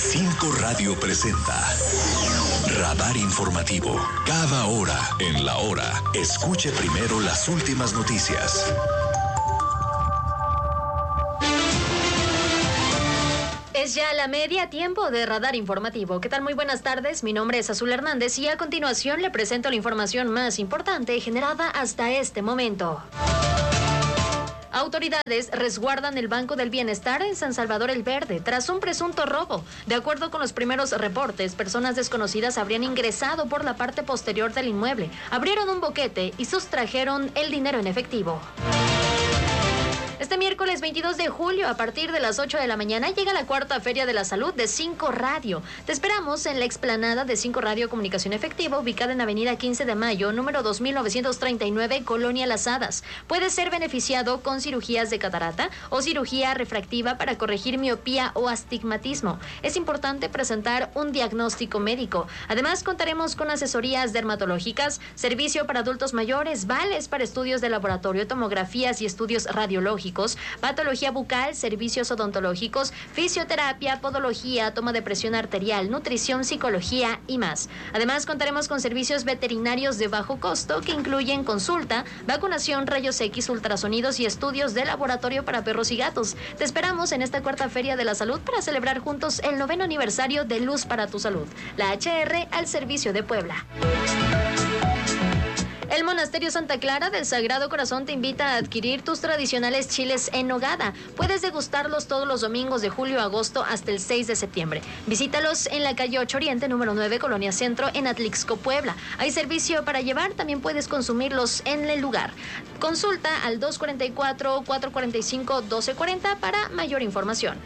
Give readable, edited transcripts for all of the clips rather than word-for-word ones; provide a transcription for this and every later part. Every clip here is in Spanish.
5 Radio presenta Radar Informativo. Cada hora en la hora, escuche primero las últimas noticias. Es ya la media tiempo de Radar Informativo. ¿Qué tal? Muy buenas tardes. Mi nombre es Azul Hernández y a continuación le presento la información más importante generada hasta este momento. Autoridades resguardan el Banco del Bienestar en San Salvador el Verde tras un presunto robo. De acuerdo con los primeros reportes, personas desconocidas habrían ingresado por la parte posterior del inmueble, abrieron un boquete y sustrajeron el dinero en efectivo. Este miércoles 22 de julio, a partir de las 8 de la mañana, llega la cuarta Feria de la Salud de 5 Radio. Te esperamos en la explanada de 5 Radio Comunicación Efectiva, ubicada en Avenida 15 de Mayo, número 2939, Colonia Las Hadas. Puedes ser beneficiado con cirugías de catarata o cirugía refractiva para corregir miopía o astigmatismo. Es importante presentar un diagnóstico médico. Además, contaremos con asesorías dermatológicas, servicio para adultos mayores, vales para estudios de laboratorio, tomografías y estudios radiológicos, patología bucal, servicios odontológicos, fisioterapia, podología, toma de presión arterial, nutrición, psicología y más. Además, contaremos con servicios veterinarios de bajo costo que incluyen consulta, vacunación, rayos X, ultrasonidos y estudios de laboratorio para perros y gatos. Te esperamos en esta cuarta Feria de la Salud para celebrar juntos el 9º aniversario de Luz para tu Salud. La HR al servicio de Puebla. El Monasterio Santa Clara del Sagrado Corazón te invita a adquirir tus tradicionales chiles en nogada. Puedes degustarlos todos los domingos de julio a agosto hasta el 6 de septiembre. Visítalos en la calle 8 Oriente, número 9, Colonia Centro, en Atlixco, Puebla. Hay servicio para llevar, también puedes consumirlos en el lugar. Consulta al 244-445-1240 para mayor información.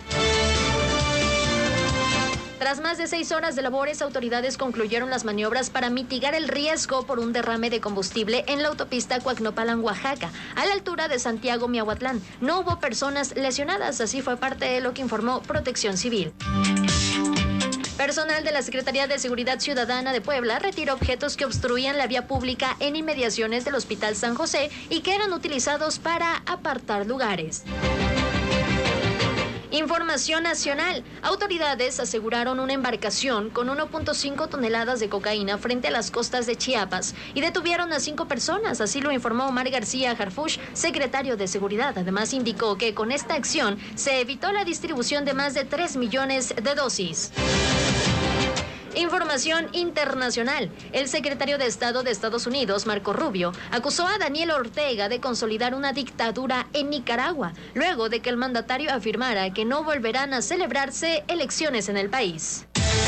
Tras más de 6 horas de labores, autoridades concluyeron las maniobras para mitigar el riesgo por un derrame de combustible en la autopista Coacnopalan, Oaxaca, a la altura de Santiago, Miahuatlán. No hubo personas lesionadas, así fue parte de lo que informó Protección Civil. Personal de la Secretaría de Seguridad Ciudadana de Puebla retiró objetos que obstruían la vía pública en inmediaciones del Hospital San José y que eran utilizados para apartar lugares. Información nacional. Autoridades aseguraron una embarcación con 1.5 toneladas de cocaína frente a las costas de Chiapas y detuvieron a 5 personas, así lo informó Omar García Harfuch, secretario de Seguridad. Además indicó que con esta acción se evitó la distribución de más de 3 millones de dosis. Información internacional. El secretario de Estado de Estados Unidos, Marco Rubio, acusó a Daniel Ortega de consolidar una dictadura en Nicaragua, luego de que el mandatario afirmara que no volverán a celebrarse elecciones en el país.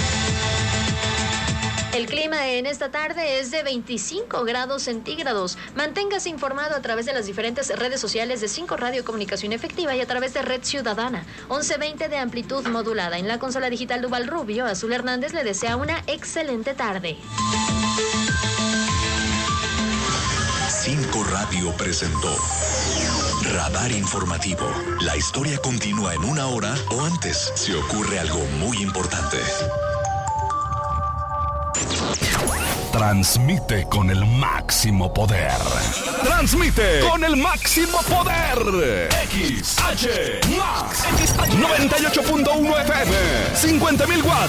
El clima en esta tarde es de 25 grados centígrados. Manténgase informado a través de las diferentes redes sociales de 5 Radio Comunicación Efectiva y a través de Red Ciudadana. 1120 de amplitud modulada. En la consola digital Duval Rubio, Azul Hernández le desea una excelente tarde. 5 Radio presentó Radar Informativo. La historia continúa en una hora o antes si ocurre algo muy importante. Transmite con el máximo poder. Transmite con el máximo poder. XH Max 98.1 FM, 50.000 watts